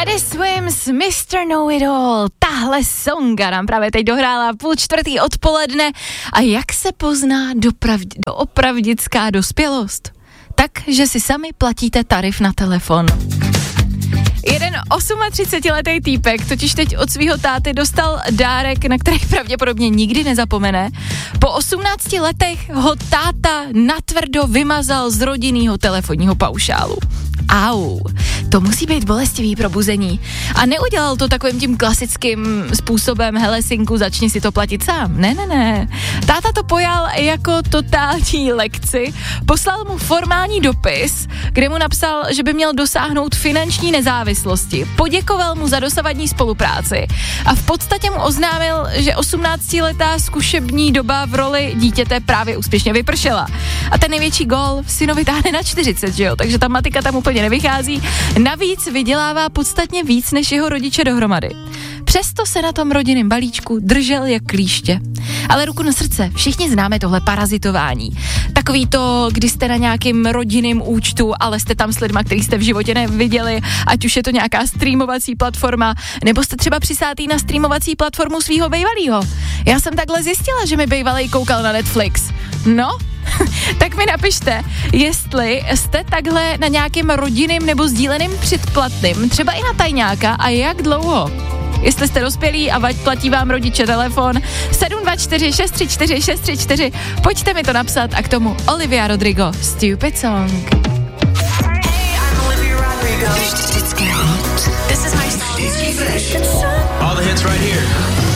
Teddy Swims, Mr. Know-It-All, tahle songa nám právě teď dohrála 3:30 odpoledne. A jak se pozná opravdická dospělost? Tak, že si sami platíte tarif na telefon. Jeden 38letý týpek totiž teď od svého táty dostal dárek, na který pravděpodobně nikdy nezapomene. Po 18 letech ho táta natvrdo vymazal z rodinného telefonního paušálu. Au, to musí být bolestivý probuzení. A neudělal to takovým tím klasickým způsobem, hele synku, začni si to platit sám. Ne. Táta to pojal jako totální lekci, poslal mu formální dopis, kde mu napsal, že by měl dosáhnout finanční nezávislosti. Poděkoval mu za dosavadní spolupráci a v podstatě mu oznámil, že 18letá zkušební doba v roli dítěte právě úspěšně vypršela. A ten největší gól synovi táhne na 40, že jo? Takže ta matika tam úplně nevychází. Navíc vydělává podstatně víc než jeho rodiče dohromady. Přesto se na tom rodinném balíčku držel jak klíště. Ale ruku na srdce, všichni známe tohle parazitování. Takový to, kdy jste na nějakým rodinném účtu, ale jste tam s lidma, který jste v životě neviděli, ať už je to nějaká streamovací platforma, nebo jste třeba přisátý na streamovací platformu svýho bejvalýho. Já jsem takhle zjistila, že mi bejvalej koukal na Netflix. No, tak mi napište, jestli jste takhle na nějakým rodinným nebo sdíleným předplatným, třeba i na tajňáka, a jak dlouho. Jestli jste dospělí a platí vám rodiče telefon, 724 634 634, pojďte mi to napsat. A k tomu Olivia Rodrigo, Stupid Song. Hey, I'm Olivia Rodrigo. It's great. This is my song. All the hits right here.